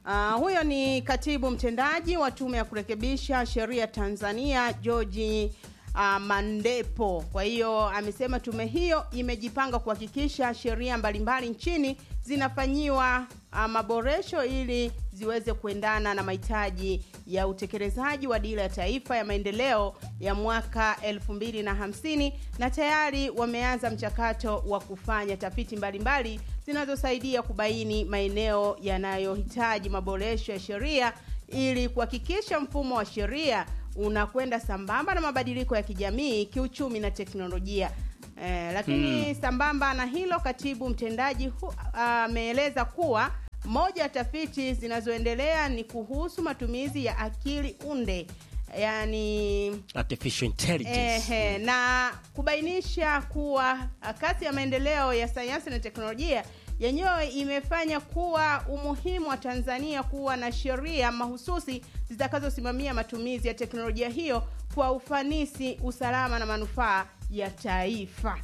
Huyo ni katibu mtendaji wa tume ya kurekebisha sheria Tanzania, George Mandepo. Kwa hiyo amesema tume hiyo imejipanga kuhakikisha sheria mbalimbali nchini zinafanyiwa maboresho ili ziweze kuendana na mahitaji ya utekelezaji wa dira ya taifa ya maendeleo ya mwaka 2050, na tayari wameanza mchakato wa kufanya tafiti mbalimbali zinazosaidia kubaini maeneo yanayohitaji maboresho ya sheria ili kuhakikisha mfumo wa sheria unakwenda sambamba na mabadiliko ya kijamii, kiuchumi na teknolojia. Lakini sambamba na hilo, katibu mtendaji ameeleza kuwa moja ya tafiti zinazoendelea ni kuhusu matumizi ya akili unde, yani artificial intelligence, na kubainisha kuwa kasi ya maendeleo ya sayansi na teknolojia yenyewe imefanya kuwa umuhimu wa Tanzania kuwa na sheria mahususi zitakazosimamia matumizi ya teknolojia hiyo kwa ufanisi, usalama na manufaa ya taifa.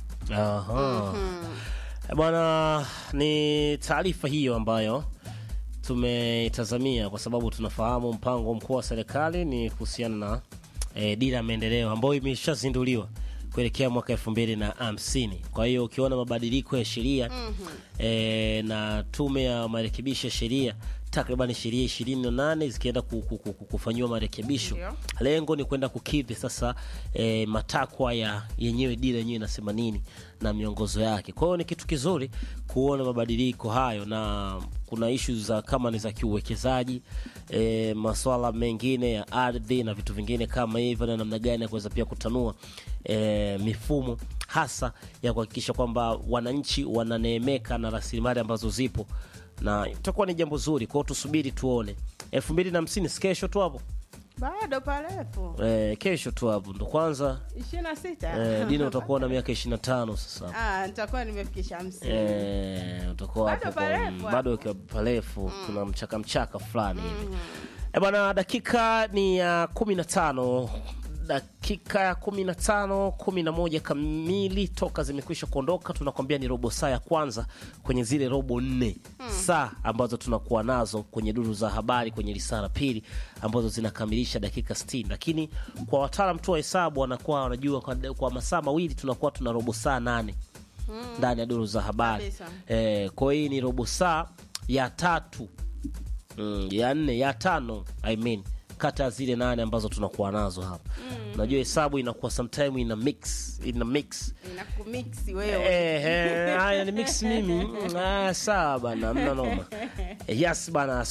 Bwana, ni taarifa hiyo ambayo tumetazamia kwa sababu tunafahamu mpango mkuu wa serikali ni kuhusiana na dira ya maendeleo ambayo imeshazinduliwa kuelekea mwaka 2050. Kwa hiyo ukiona mabadiliko ya sheria na tume ya marekebisho ya sheria, takriban sheria 28 zikienda kufanywa marekebisho. Lengo ni kwenda kukidhi sasa matakwa ya yenyewe, dira yenyewe inasema nini na miongozo yake. Kwa hiyo ni kitu kizuri kuona mabadiliko hayo, na kuna issues za kama ni za kiuwekezaji, masuala mengine ya ardhi na vitu vingine kama hivyo, na namna gani ya kuweza pia kutanua mifumo hasa ya kuhakikisha kwamba wananchi wananeemeka na rasilimali ambazo zipo, na itakuwa ni jambo zuri. Kwa hiyo tusubiri tuone 2050 kesho tu hapo. Bado parefu. Kesho tu hapo ndo kwanza 26. Dino utakuwa na miaka 25 sasa. Nitakuwa nimefikisha 50. Utakuwa hapo bado parefu. Kuna mchaka fulani hivi. Bwana, dakika ni 15. Dakika ya 11 kamili toka zimekwisha kuondoka. Tunakwambia ni robo saa ya kwanza kwenye zile robo 4 saa ambazo tunakuwa nazo kwenye duru za habari kwenye risala pili, ambazo zinakamilisha dakika 60. Lakini kwa wataalamu tu wa hesabu wanakuwa wanajua kwa masaa mawili tunakuwa tuna robo saa 8 ndani ya duru za habari. Kwa hiyo ni robo saa ya 3 ya 4 ya 5 kata zile 8 ambazo tunakuwa nazo hapa. Unajua hesabu inakuwa sometime ina mix inakumix wewe. Haya ni mix mimi. Sawa bana, mna noma. Yes bana,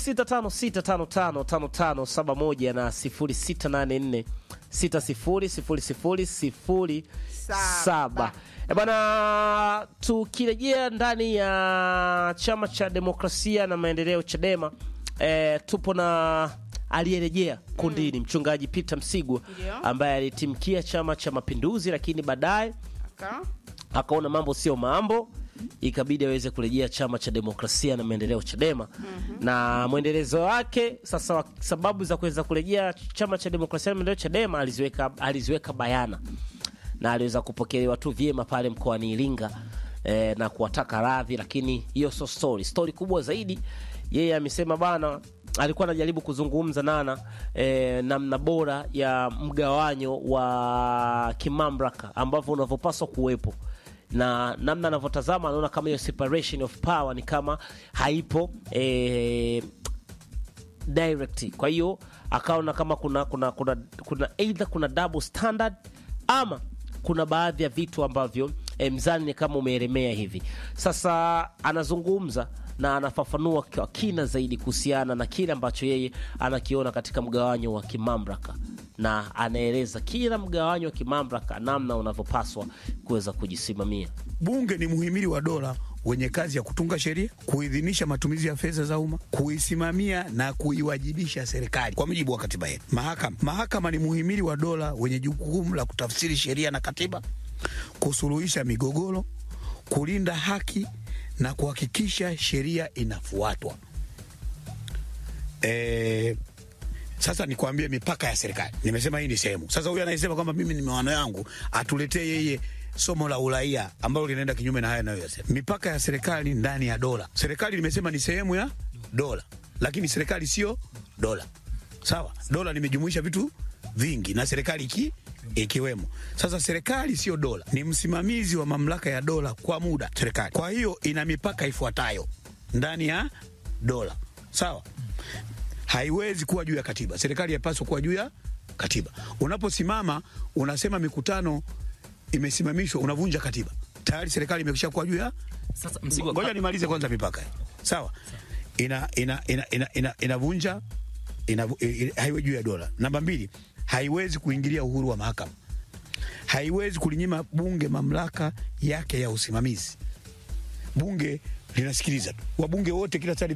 0656555571 na 0684600007. Bana, tukirejea ndani ya Chama cha Demokrasia na Maendeleo Chadema, tupo na aliyerejea kundini Mchungaji Peter Msigwa ambaye alitimkia Chama cha Mapinduzi, lakini baadaye akaona mambo sio mambo, ikabidi aweze kurejea Chama cha Demokrasia na Maendeleo Chadema. Na mwendelezo wake sasa, sababu za kuweza kurejea Chama cha Demokrasia na Maendeleo Chadema aliziweka bayana, na aliweza kupokelewa tu vyema pale mkoani Iringa na kuwataka radhi. Lakini hiyo so story kubwa zaidi, yeye amesema bana, alikuwa anajaribu kuzungumza namna bora ya mgawanyo wa kimamlaka ambavyo unavyopaswa kuwepo, na namna anavyotazama anaona kama hiyo separation of power ni kama haipo direct. Kwa hiyo akaona kama kuna either kuna double standard ama kuna baadhi ya vitu ambavyo mzani ni kama umeeremea hivi. Sasa anazungumza na anafafanua kwa kina zaidi kuhusiana na kile ambacho yeye anakiona katika mgawanyo wa kimamlaka, na anaeleza kila mgawanyo wa kimamlaka namna unavyopaswa kuweza kujisimamia. Bunge ni muhimili wa dola wenye kazi ya kutunga sheria, kuidhinisha matumizi ya fedha za umma, kuisimamia na kuiwajibisha serikali kwa mujibu wa katiba yetu. Mahakama ni muhimili wa dola wenye jukumu la kutafsiri sheria na katiba, kusuluhisha migogoro, kulinda haki na kuhakikisha sheria inafuatwa. Sasa nikwambie mipaka ya serikali. Nimesema hii ni sehemu. Sasa huyu anayesema kwamba mimi ni maono yangu, atuletee yeye somo la uraia ambalo linaenda kinyume na haya nayo yasema. Mipaka ya serikali ndani ya dola. Serikali nimesema ni sehemu ya dola. lakini serikali sio dola. Sawa? Dola nimejumuisha vitu vingi na serikali ikiwemo. Sasa serikali sio dola, ni msimamizi wa mamlaka ya dola kwa muda serikali. Kwa hiyo ina mipaka ifuatayo ndani ya dola. Sawa? Haiwezi kuwa juu ya katiba. Serikali yapaswa kuwa juu ya katiba. Unaposimama unasema mikutano imesimamishwa, unavunja katiba. Tayari serikali imekwisha kuwa juu ya. Sasa ngoja nimalize kwanza mipaka. Sawa? Inavunja haiwe juu ya dola. Namba 2, haiwezi kuingilia uhuru wa mahakama. Haiwezi kulinyima bunge mamlaka yake ya usimamizi. Bunge linasikiliza tu. Wabunge wote kila